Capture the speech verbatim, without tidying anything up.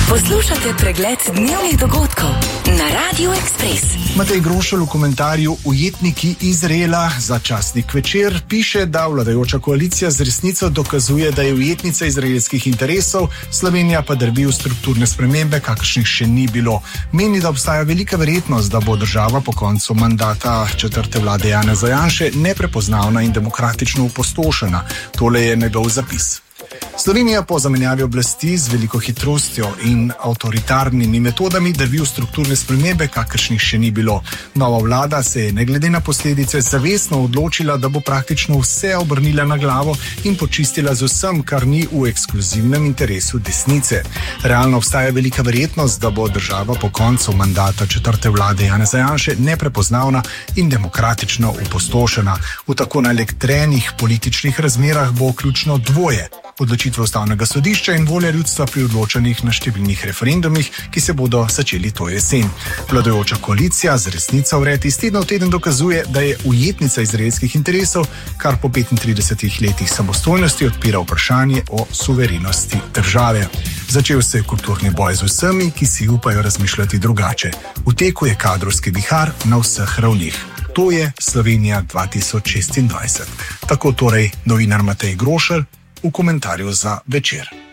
Poslušate pregled dnevnih dogodkov na Radiu Ekspres. Matej Grošelj v komentarju Ujetniki Izraela za časnik Večer piše, da vladajoča koalicija z resnico dokazuje, da je ujetnica izraelskih interesov, Slovenija pa drvi v strukturne spremembe, kakršnih še ni bilo. Meni, da obstaja velika verjetnost, da bo država po koncu mandata četrte vlade Janeza Janše neprepoznavna in demokratično opustošena. Tole je njegov zapis. Slovenija po zamenjavi oblasti z veliko hitrostjo in avtoritarnimi metodami drvi v strukturne spremembe, kakršnih še ni bilo. Nova vlada se je ne glede na posledice zavestno odločila, da bo praktično vse obrnila na glavo in počistila z vsem, kar ni v ekskluzivnem interesu desnice. Realno obstaja velika verjetnost, da bo država po koncu mandata četrte vlade Janeza Janše neprepoznavna in demokratično opustošena. V tako naelektrenih političnih razmerah bo ključno dvoje: odločitve ustavnega sodišča in volja ljudstva pri odločanjih na številnih referendumih, ki se bodo začeli to jesen. Vladajoča koalicija z resnico vred iz tedna v teden dokazuje, da je ujetnica izraelskih interesov, kar po petintridesetih letih samostojnosti odpira vprašanje o suverenosti države. Začel se je kulturni boj z vsemi, ki si upajo razmišljati drugače. V teku je kadrovski vihar na vseh ravnih. To je Slovenija dva tisoč šestindvajset. Tako torej novinar Matej Grošelj v komentarju za Večer.